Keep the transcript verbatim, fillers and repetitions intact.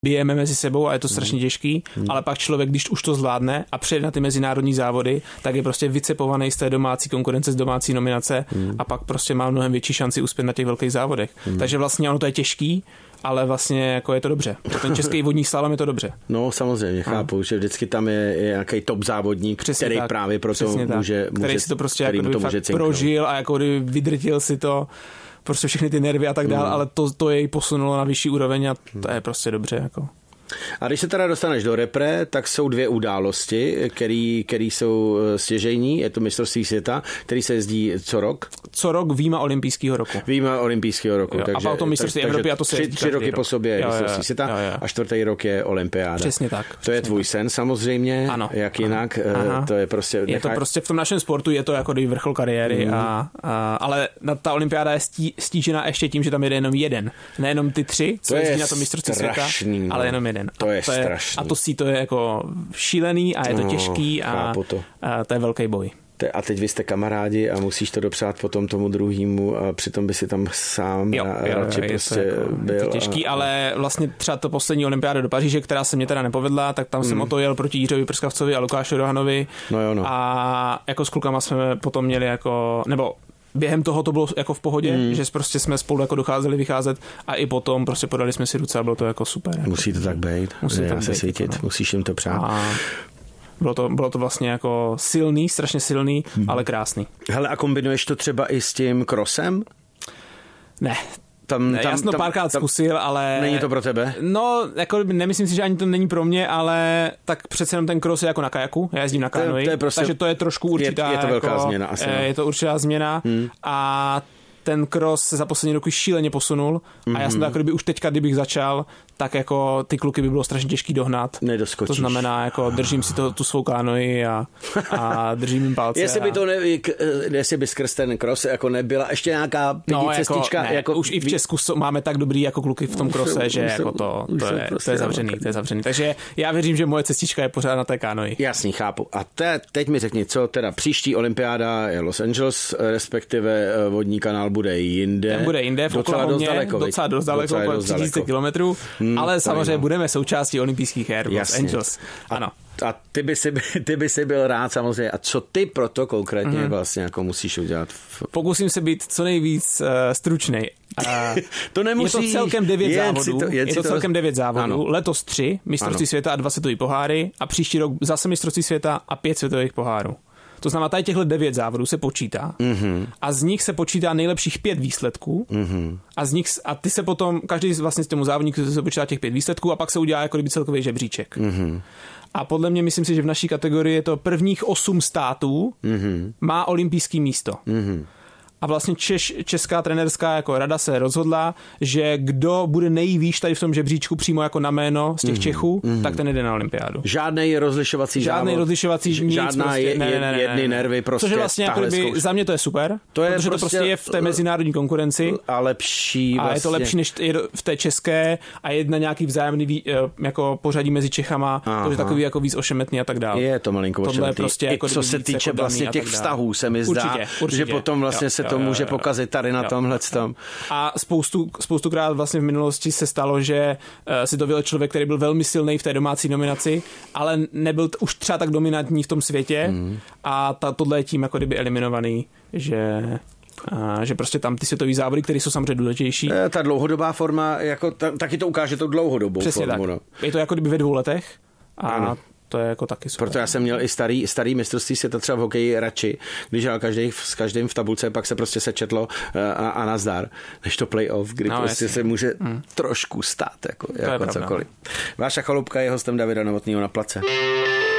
bijeme mezi sebou a je to strašně těžký, hmm. ale pak člověk, když už to zvládne a přejde na ty mezinárodní závody, tak je prostě vycepovaný z té domácí konkurence, z domácí nominace hmm. a pak prostě má mnohem větší šanci uspět na těch velkých závodech. Hmm. Takže vlastně ono to je těžký, ale vlastně jako je to dobře. Ten český vodní slalom je to dobře. No samozřejmě, chápu, no. že vždycky tam je, je nějaký top závodník, přesně který tak, právě proto může, může, který si to prostě jako to fakt prožil a jako vydrtil si to, prostě všechny ty nervy a tak dále, mm. ale to, to jej posunulo na vyšší úroveň a to je prostě dobře. Jako. A když se teda dostaneš do repre, tak jsou dvě události, který, který jsou stěžejní. Je to mistrovství světa, který se jezdí co rok. Co rok výjima olympijského roku. Výjima olympijského roku. Jo, takže, a potom mistrovství Evropy a to se tři, jezdí tři roky rok. po sobě je mistrovství světa jo, jo. a čtvrtý rok je olympiáda. Přesně tak. To přesně je tvůj tak. sen samozřejmě, ano, jak ano. jinak. Aha. To je prostě... Je nechaj... to prostě v tom našem sportu, je to jako vrchol kariéry, mm. a, a, ale ta olympiáda je stí, stížena ještě tím, že tam jede jenom jeden. Nejenom ty tři, co jezdí na to mistrovství světa, no. ale jenom jeden. To a je to je strašný. A to si to je jako šílený a je to no, těžký a, to. a to je velký boj. A teď vy jste kamarádi a musíš to dopřát potom tomu druhýmu a přitom by si tam sám jo, a jo, radši jo, prostě je to jako, byl. Je to těžký, a... ale vlastně třeba to poslední olympiáda do Paříže, která se mě teda nepovedla, tak tam mm. jsem o to jel proti Jiřovi Prskavcovi a Lukáši Rohanovi. No jo, no. A jako s klukama jsme potom měli jako, nebo během toho to bylo jako v pohodě, mm. že prostě jsme spolu jako docházeli vycházet a i potom prostě podali jsme si ruce a bylo to jako super. Jako musí to tak být, musí to se svítit, jako, no. musíš jim to přát. A bylo to, bylo to vlastně jako silný, strašně silný, mm. ale krásný. Hele, a kombinuješ to třeba i s tím krosem? Ne. Tam, ne, tam, já jsem to párkrát tam, zkusil, ale... Není to pro tebe? No, jako nemyslím si, že ani to není pro mě, ale tak přece jenom ten cross je jako na kajaku, já jezdím na kanoji, to, to prostě, takže to je trošku určitá... Je, je to velká jako, změna asi. Je to určitá změna hmm. a ten cross se za poslední roky šíleně posunul mm-hmm. a já jsem to jako kdyby už teďka, kdybych začal, tak jako ty kluky by bylo strašně těžký dohnat. Nedoskočíš. To znamená, jako držím si to, tu svou kánoji a, a držím jim palce. Jestli by a... to ne, jestli by skrz ten cross jako nebyla ještě nějaká pěti no, cestička. Jako, ne, jako, už i v Česku máme tak dobrý jako kluky v tom krose, že jako to, to, je, prostě to je zavřený, to je zavřený. Takže já věřím, že moje cestička je pořád na té kánoji. Jasný, chápu. A te, teď mi řekni, co teda příští olympiáda je Los Angeles, respektive vodní kanál bude jinde. Ten bude jinde, v Oklahomě, docela dost daleko, kolem tři tisíce kilometrů, hmm, ale samozřejmě no. budeme součástí olympijských her v Los Angeles. Ano. A, a ty, by si, ty by si byl rád samozřejmě. A co ty proto konkrétně mm-hmm. vlastně jako musíš udělat? V... Pokusím se být co nejvíc uh, stručnej. Uh, to nemusíš. Je to celkem devět závodů. To, je to celkem devět závodů. Ano. Letos tři, mistrovství světa a dva světový poháry a příští rok zase mistrovství světa a pět světových pohárů. To znamená, tady těchto devět závodů se počítá mm-hmm. a z nich se počítá nejlepších pět výsledků mm-hmm. a z nich, a ty se potom, každý vlastně z tomu závodníku se počítá těch pět výsledků a pak se udělá jako kdyby celkový žebříček. Mm-hmm. A podle mě myslím si, že v naší kategorii je to prvních osm států mm-hmm. má olympijský místo. Mm-hmm. A vlastně Češ, česká trenérská jako rada se rozhodla, že kdo bude nejvýš tady v tom žebříčku přímo jako na jméno z těch mm-hmm. Čechů, mm-hmm. tak ten jde na olympiádu. Žádnej rozlišovací Žádnej závod. rozlišovací nic. Žádná prostě, je, ne, ne, ne, ne, jedny ne. nervy prostě. Což je vlastně jako by, za mě to je super, to je protože prostě, to prostě je v té mezinárodní konkurenci. A lepší vlastně. A je to lepší než v té české a jedna nějaký vzájemný jako pořadí mezi Čechama, to je takový jako víc ošemetný a tak dále. Je to malinko ošemetný. Prostě I jako co se týče jako vlastně těch vztahů se mi zdá, určitě, určitě. že potom vlastně jo, se jo, to jo, může jo, pokazit tady na tomhle tom. A spoustu, spoustukrát vlastně v minulosti se stalo, že uh, si to byl člověk, který byl velmi silný v té domácí nominaci, ale nebyl t- už třeba tak dominantní v tom světě mm. a ta, tohle je tím jako kdyby eliminovaný, že... A že prostě tam ty světový závody, které jsou samozřejmě důležitější. Ta dlouhodobá forma, jako ta, taky to ukáže tou dlouhodobou přesně formu. Tak. No. Je to jako kdyby ve dvou letech a ano. To je jako taky super. Proto já jsem měl i starý, starý mistrovství světa třeba v hokeji radši, když hrál každý s každým v tabulce, pak se prostě sečetlo a, a nazdar, než to playoff, kdy no, prostě jasně. se může hmm. trošku stát, jako, jako cokoliv. Váša Chalupka je hostem Davida Novotného na Place.